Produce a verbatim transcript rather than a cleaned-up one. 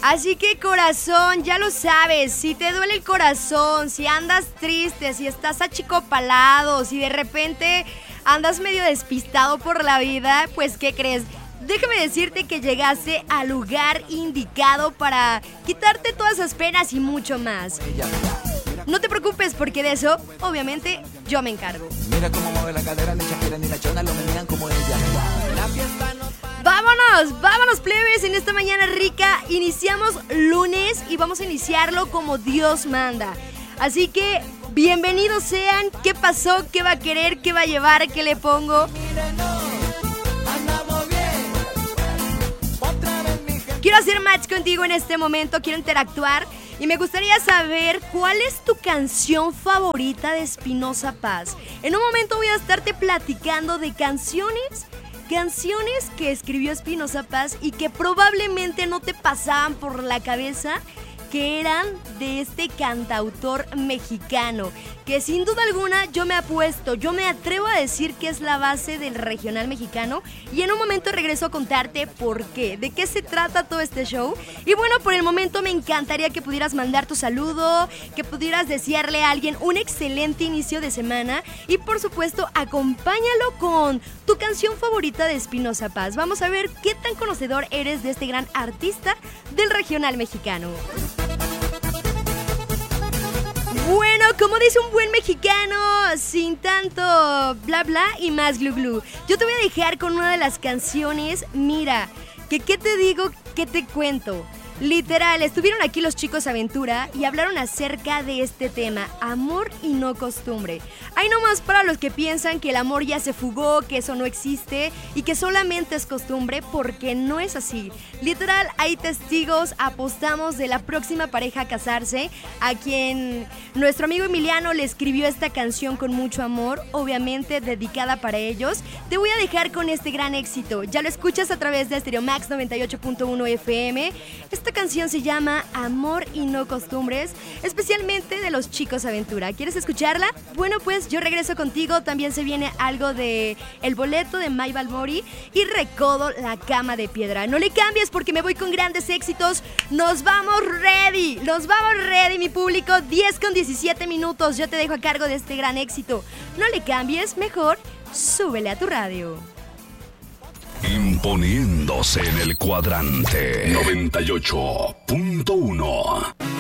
Así que corazón, ya lo sabes, si te duele el corazón, si andas triste, si estás achicopalado, si de repente andas medio despistado por la vida, pues ¿qué crees? Déjame decirte que llegaste al lugar indicado para quitarte todas esas penas y mucho más. No te preocupes porque de eso, obviamente, yo me encargo. Mira cómo mueve la cadera, ni Shakira ni la Chona lo menean como ella. La fiesta no... Vámonos, vámonos plebes, en esta mañana rica iniciamos lunes y vamos a iniciarlo como Dios manda. Así que bienvenidos sean. ¿Qué pasó? ¿Qué va a querer? ¿Qué va a llevar? ¿Qué le pongo? Quiero hacer match contigo en este momento, quiero interactuar y me gustaría saber cuál es tu canción favorita de Espinoza Paz. En un momento voy a estarte platicando de canciones, canciones que escribió Espinoza Paz y que probablemente no te pasaban por la cabeza que eran de este cantautor mexicano, que sin duda alguna yo me apuesto, yo me atrevo a decir que es la base del regional mexicano y en un momento regreso a contarte por qué, de qué se trata todo este show. Y bueno, por el momento me encantaría que pudieras mandar tu saludo, que pudieras desearle a alguien un excelente inicio de semana y por supuesto acompáñalo con tu canción favorita de Espinoza Paz. Vamos a ver qué tan conocedor eres de este gran artista del regional mexicano. Bueno, como dice un buen mexicano, sin tanto bla bla y más glu glu, yo te voy a dejar con una de las canciones. Mira, que qué te digo, qué te cuento. Literal, estuvieron aquí los Chicos Aventura y hablaron acerca de este tema, amor y no costumbre. Hay nomás para los que piensan que el amor ya se fugó, que eso no existe y que solamente es costumbre, porque no es así. Literal, hay testigos, apostamos de la próxima pareja a casarse, a quien nuestro amigo Emiliano le escribió esta canción con mucho amor, obviamente dedicada para ellos. Te voy a dejar con este gran éxito, ya lo escuchas a través de Stereo Max noventa y ocho punto uno F M. Esta canción se llama Amor y no costumbres, especialmente de los Chicos Aventura. ¿Quieres escucharla? Bueno, pues yo regreso contigo. También se viene algo de El Boleto de May Balmori y Recodo, La Cama de Piedra. No le cambies porque me voy con grandes éxitos. Nos vamos ready, nos vamos ready mi público. diez con diecisiete minutos, yo te dejo a cargo de este gran éxito. No le cambies, mejor súbele a tu radio. Imponiéndose en el cuadrante noventa y ocho punto uno.